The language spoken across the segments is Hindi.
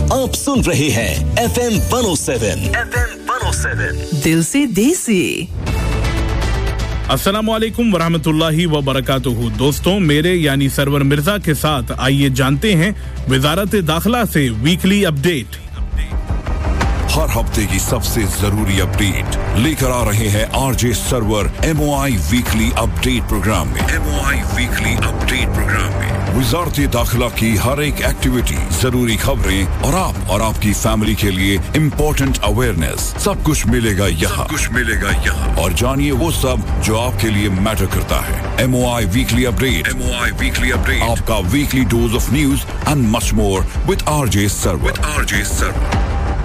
आप सुन रहे हैं FM 107 दिल से देसी। अस्सलाम वालेकुम वरहमतुल्लाहि व बरकातुहू। दोस्तों, मेरे यानी सरवर मिर्जा के साथ आइए जानते हैं वजारत दाखिला से वीकली अपडेट। हर हफ्ते की सबसे जरूरी अपडेट लेकर आ रहे हैं RJ server MOI weekly update programme में। MOI वीकली अपडेट प्रोग्राम में वजारत दाखिला की हर एक एक्टिविटी, जरूरी खबरें और आपकी फैमिली के लिए इम्पोर्टेंट अवेयरनेस, सब कुछ मिलेगा यहाँ। और जानिए वो सब जो आपके लिए मैटर करता है। MOI वीकली अपडेट, आपका weekly dose of news and much more with RJ server.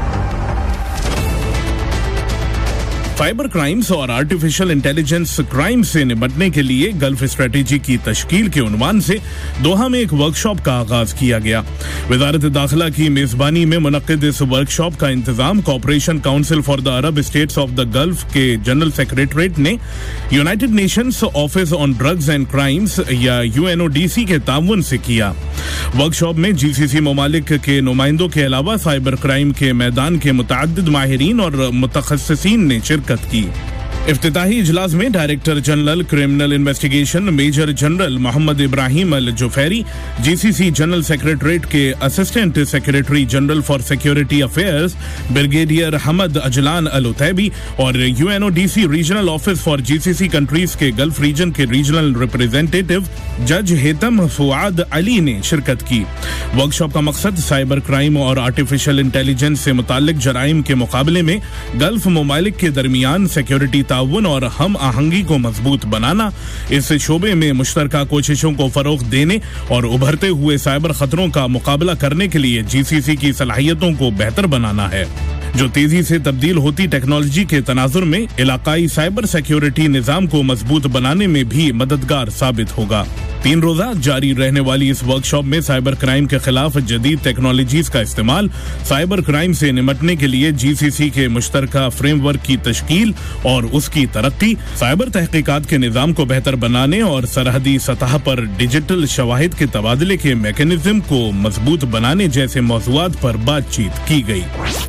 Cyber crimes और आर्टिफिशियल इंटेलिजेंस क्राइम से निपटने के लिए गल्फ स्ट्रेटेजी की तश्कील के उन्वान से दोहा में एक वर्कशॉप का आगाज किया गया। वजारत दाखिला की मेजबानी में मुनक्किद इस वर्कशॉप का इंतजाम Cooperation Council for the Arab states of the gulf के जनरल सेक्रेटरीट ने United Nations office on drugs and crimes या UNODC के ताउन से किया। वर्कशॉप में GCC ममालिक के नुमाइंदों के अलावा साइबर क्राइम के मैदान के मुतअद्दिद माहिरीन और मुतखस्सिसीन ने शिरकत की। इफ्तिताही इजलास में director general criminal investigation major general Mohammad Ibrahim अल जुफैरी, GCC जनरल सेक्रेटरीट के assistant secretary general for security affairs brigadier Hamad Azlan अल उतैबी और UNODC regional office for GCC countries के गल्फ रीजन के रीजनल रिप्रेजेंटेटिव जज हेतम फुआद अली ने शिरकत की। वर्कशॉप का मकसद साइबर क्राइम और आर्टिफिशियल इंटेलिजेंस से मुताल्लिक जराइम के मुकाबले में गल्फ ममालिक के दरमियान सिक्योरिटी ताउन और हम आहंगी को मजबूत बनाना, इस शोबे में मुश्तरका कोशिशों को फरोग देने और उभरते हुए साइबर खतरों का मुकाबला करने के लिए GCC की सलाहियतों को बेहतर बनाना है, जो तेजी से तब्दील होती टेक्नोलॉजी के तनाजुर में इलाकाई साइबर सिक्योरिटी निजाम को मजबूत बनाने में भी मददगार साबित होगा। 3 रोजा जारी रहने वाली इस वर्कशॉप में साइबर क्राइम के खिलाफ जदीद टेक्नोलॉजीज का इस्तेमाल, साइबर क्राइम से निपटने के लिए GCC के मुश्तरका फ्रेमवर्क की तश्कील और उसकी तरक्की, साइबर तहकीकात के निजाम को बेहतर बनाने और सरहदी सतह पर डिजिटल शवाहिद के तबादले के मैकेनिज्म को मजबूत बनाने जैसे मौज़ूआत पर बातचीत की गई।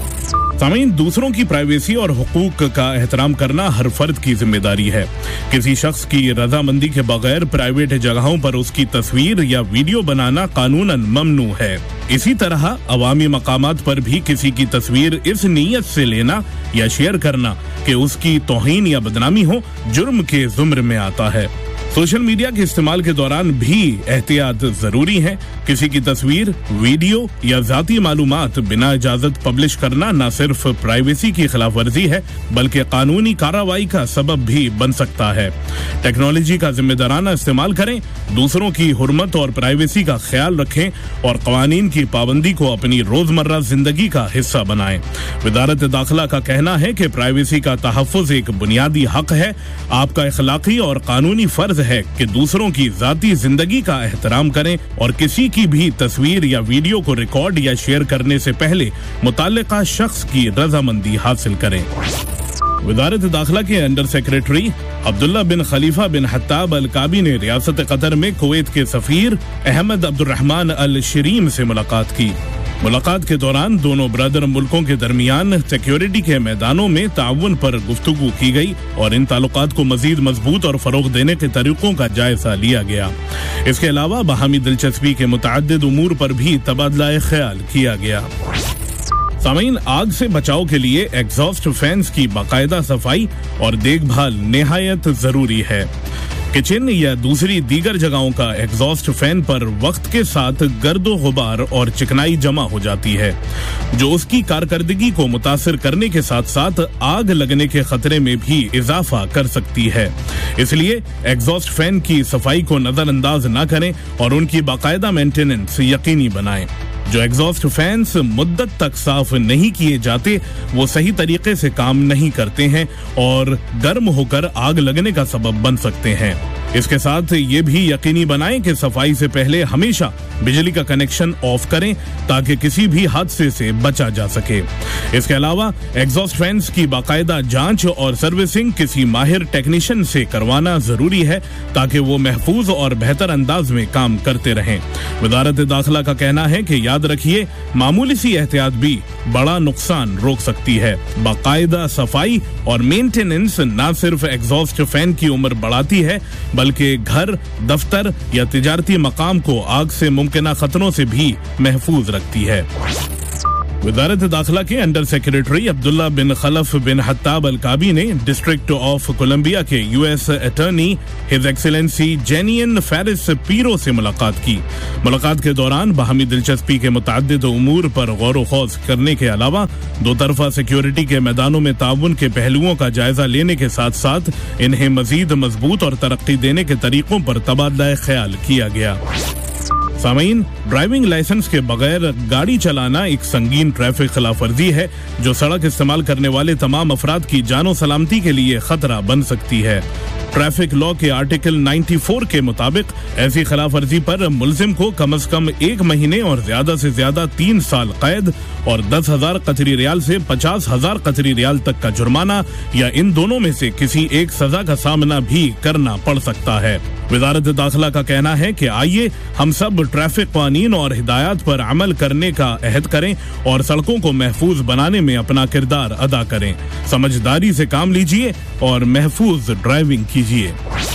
सामीन, दूसरों की प्राइवेसी और हुकूक का एहतराम करना हर फर्द की जिम्मेदारी है। किसी शख्स की रजामंदी के बगैर प्राइवेट जगहों पर उसकी तस्वीर या वीडियो बनाना कानूनन ममनू है। इसी तरह अवामी मकामात पर भी किसी की तस्वीर इस नीयत से लेना या शेयर करना कि उसकी तौहीन या बदनामी हो, जुर्म के जुम्र में आता है। सोशल मीडिया के इस्तेमाल के दौरान भी एहतियात जरूरी है। किसी की तस्वीर, वीडियो या जाती मालूमात बिना इजाजत पब्लिश करना न सिर्फ प्राइवेसी की खिलाफ वर्जी है बल्कि कानूनी कार्रवाई का सबब भी बन सकता है। टेक्नोलॉजी का जिम्मेदाराना इस्तेमाल करें, दूसरों की हुर्मत और प्राइवेसी का ख्याल रखें और कवानीन की पाबंदी को अपनी रोजमर्रा जिंदगी का हिस्सा बनाएं। वजारत दाखिला का कहना है कि प्राइवेसी का तहफ़्फ़ुज़ एक बुनियादी हक है। आपका इखलाकी और कानूनी फर्ज है कि दूसरों की जाती जिंदगी का एहतराम करें और किसी की भी तस्वीर या वीडियो को रिकॉर्ड या शेयर करने से पहले मुताल्लिका शख्स की रजामंदी हासिल करें। वजारत दाखिला के अंडर सेक्रेटरी अब्दुल्ला बिन खलीफा बिन हत्ताब अल काबी ने रियासत कतर में कुवैत के सफीर अहमद अब्दुर्रहमान अल शरीम से मुलाकात की। मुलाकात के दौरान दोनों ब्रदर मुल्कों के दरमियान सिक्योरिटी के मैदानों में ताउन पर गुफ्तगू की गई और इन ताल्लुकात को मजीद मजबूत और फरोग देने के तरीकों का जायजा लिया गया। इसके अलावा बाहमी दिलचस्पी के मुतअद्दिद उमूर पर भी तबादला ख्याल किया गया। सामीन, आग से बचाव के लिए एग्जॉस्ट फैंस की बाकायदा सफाई और देखभाल निहायत जरूरी है। किचन या दूसरी दीगर जगहों का एग्जॉस्ट फैन पर वक्त के साथ गर्दो गुबार और चिकनाई जमा हो जाती है, जो उसकी कारकर्दगी को मुतासिर करने के साथ साथ आग लगने के खतरे में भी इजाफा कर सकती है। इसलिए एग्जॉस्ट फैन की सफाई को नजरअंदाज न करें और उनकी बाकायदा मेंटेनेंस यकीनी बनाएं। जो एग्जॉस्ट फैंस मुद्दत तक साफ नहीं किए जाते वो सही तरीके से काम नहीं करते हैं और गर्म होकर आग लगने का सबब बन सकते हैं। इसके साथ ये भी यकीनी बनाएं कि सफाई से पहले हमेशा बिजली का कनेक्शन ऑफ करें ताकि किसी भी हादसे से बचा जा सके। इसके अलावा एग्जॉस्ट फैंस की बाकायदा जांच और सर्विसिंग किसी माहिर टेक्नीशियन से करवाना जरूरी है ताकि वो महफूज और बेहतर अंदाज में काम करते रहें। वजारत दाखिला का कहना है कि याद रखिए, मामूली सी एहतियात भी बड़ा नुकसान रोक सकती है। बाकायदा सफाई और मेंटेनेंस न सिर्फ एग्जॉस्ट फैन की उम्र बढ़ाती है बल्कि घर, दफ्तर या तिजारती मकाम को आग से मुमकिना खतरों से भी महफूज रखती है। वजारत दाखिला के अंडर सेक्रेटरी अब्दुल्ला बिन खलफ बिन हत्ताब अल-काबी ने डिस्ट्रिक्ट ऑफ कोलंबिया के US attorney his excellency genuine Ferris पीरो से मुलाकात की। मुलाकात के दौरान बाहमी दिलचस्पी के मुतअद्दिद उमूर पर गौर खौज करने के अलावा दो तरफा सिक्योरिटी के मैदानों में ताउन के पहलुओं का जायजा लेने के साथ साथ इन्हें मजीद मजबूत और तरक्की देने के तरीकों पर तबादला ख्याल किया गया। सामीन, ड्राइविंग लाइसेंस के बगैर गाड़ी चलाना एक संगीन ट्रैफिक खिलाफवर्जी है जो सड़क इस्तेमाल करने वाले तमाम अफराद की जानो सलामती के लिए खतरा बन सकती है। ट्रैफिक लॉ के आर्टिकल 94 के मुताबिक ऐसी खिलाफवर्जी पर मुल्जिम को कम से कम 1 महीने और ज्यादा से ज्यादा 3 साल कैद और 10,000 कतरी रियाल से 50,000 कतरी रियाल तक का जुर्माना या इन दोनों में से किसी एक सजा का सामना भी करना पड़ सकता है। वजारत दाखिला का कहना है कि आइए हम सब ट्रैफिक कानून और हिदायत पर अमल करने का अहद करें और सड़कों को महफूज बनाने में अपना किरदार अदा करें। समझदारी से काम लीजिए और महफूज ड्राइविंग कीजिए।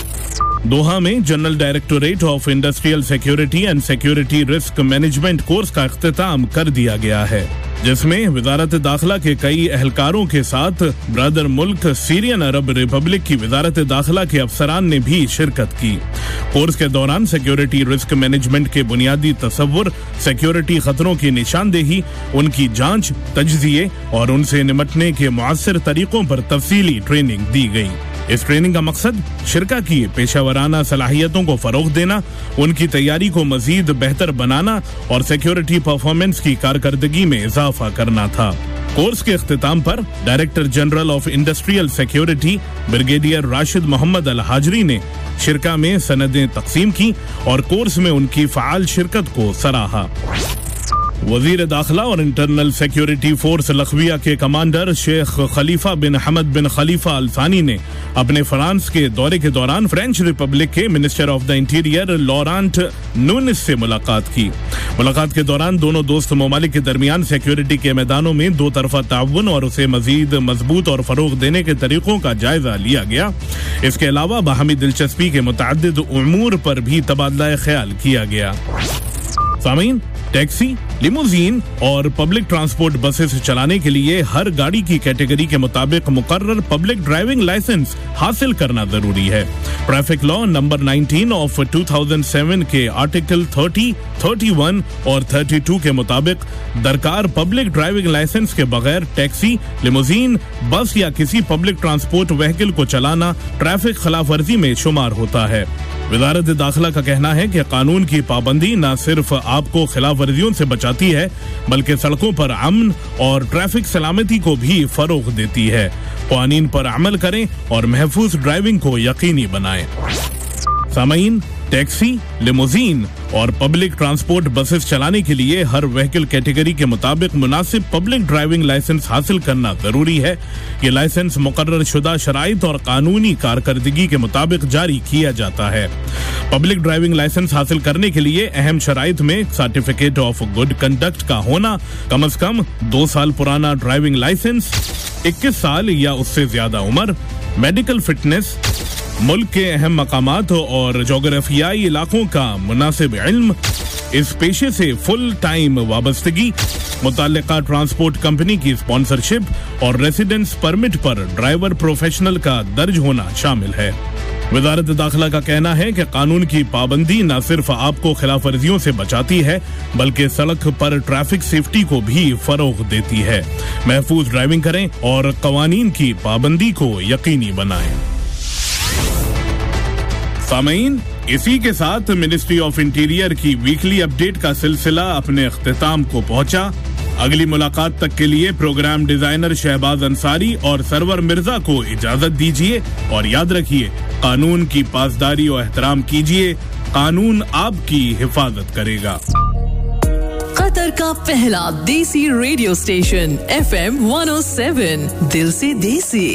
दोहा में general directorate of industrial security and security risk management course का इख्तिताम कर दिया गया है, जिसमें वजारत दाखिला के कई अहलकारों के साथ ब्रदर मुल्क सीरियन अरब रिपब्लिक की वजारत दाखिला के अफसरान ने भी शिरकत की। कोर्स के दौरान सिक्योरिटी रिस्क मैनेजमेंट के बुनियादी तसव्वुर, सिक्योरिटी खतरों की निशानदेही, उनकी जांच, तज्जिए और उनसे निपटने के मुअस्सर तरीकों पर तफसीली ट्रेनिंग दी गई। इस ट्रेनिंग का मकसद शिरका की पेशावराना सलाहियतों को फरोग देना, उनकी तैयारी को मजीद बेहतर बनाना और सिक्योरिटी परफॉर्मेंस की कारकर्दगी में इजाफा करना था। कोर्स के इख्तिताम पर director general of industrial security brigadier Rashid Mohammad अल हाजरी ने शिरका में सनदें तकसीम की और कोर्स में उनकी फाल शिरकत को सराहा। वजीर दाखिला और इंटरनल सिक्योरिटी फोर्स लखविया के कमांडर शेख खलीफा बिन हमद बिन खलीफा अल सानी ने अपने फ्रांस के दौरे के दौरान फ्रेंच रिपब्लिक के minister of the interior Laurent नूनिस से मुलाकात की। मुलाकात के दौरान दोनों दोस्त ममालिक के दरमियान सिक्योरिटी के मैदानों में दो तरफा ताउन और उसे मजीद मजबूत और फरोग देने के तरीकों का जायजा लिया गया। इसके अलावा बाहमी दिलचस्पी के मुतअद्दिद उमूर पर भी तबादला ख्याल किया गया। सामीन, टैक्सी, लिमोजीन और पब्लिक ट्रांसपोर्ट बसेस चलाने के लिए हर गाड़ी की कैटेगरी के मुताबिक मुकर्रर पब्लिक ड्राइविंग लाइसेंस हासिल करना जरूरी है। ट्रैफिक लॉ नंबर 19 ऑफ 2007 के आर्टिकल 30, 31 और 32 के मुताबिक दरकार पब्लिक ड्राइविंग लाइसेंस के बगैर टैक्सी, लिमोजीन, बस या किसी पब्लिक ट्रांसपोर्ट व्हीकल को चलाना ट्रैफिक खिलाफवर्जी में शुमार होता है। वजारत दाखिला का कहना है कि कानून की पाबंदी न सिर्फ आपको खिलाफ वर्जियों से बचाती है बल्कि सड़कों पर अमन और ट्रैफिक सलामती को भी फरोग देती है। कानून पर अमल करें और महफूज ड्राइविंग को यकीनी बनाएं। सामीन, टैक्सी, लिमोजीन और पब्लिक ट्रांसपोर्ट बसेस चलाने के लिए हर व्हीकल कैटेगरी के मुताबिक मुनासिब पब्लिक ड्राइविंग लाइसेंस हासिल करना जरूरी है। ये लाइसेंस मुकर्रर शुदा शराइत और कानूनी कारकर्दगी के मुताबिक जारी किया जाता है। पब्लिक ड्राइविंग लाइसेंस हासिल करने के लिए अहम शराइत में सर्टिफिकेट ऑफ गुड कंडक्ट का होना, कम से कम 2 साल पुराना ड्राइविंग लाइसेंस, 21 साल या उससे ज्यादा उम्र, मेडिकल फिटनेस, मुल्क के अहम मकामात और जोग्राफियाई इलाकों का मुनासिब इल्म, इस पेशे से फुल टाइम वाबस्तगी, मुताल्लिका ट्रांसपोर्ट कंपनी की स्पॉन्सरशिप और रेसिडेंस परमिट पर ड्राइवर प्रोफेशनल का दर्ज होना शामिल है। वजारत दाखिला का कहना है कि कानून की पाबंदी न सिर्फ आपको खिलाफ वर्जियों से बचाती है बल्कि सड़क पर ट्रैफिक सेफ्टी को भी फरोग देती है। महफूज ड्राइविंग करें और कवानीन की पाबंदी को यकीनी बनाएं। सामीन, इसी के साथ मिनिस्ट्री ऑफ इंटीरियर की वीकली अपडेट का सिलसिला अपने इख्तिताम को पहुंचा। अगली मुलाकात तक के लिए प्रोग्राम डिजाइनर शहबाज अंसारी और सरवर मिर्जा को इजाजत दीजिए और याद रखिए, कानून की पासदारी और एहतराम कीजिए, कानून आपकी हिफाजत करेगा। कतर का पहला देसी रेडियो स्टेशन FM 107, दिल से देसी।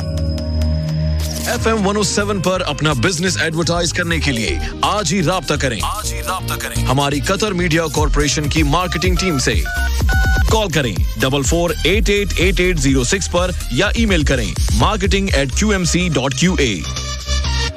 FM 107 पर अपना बिजनेस एडवर्टाइज करने के लिए आज ही राब्ता करें हमारी कतर मीडिया कॉर्पोरेशन की मार्केटिंग टीम से। कॉल करें 44888806 पर या ईमेल करें marketing@qmc.qa।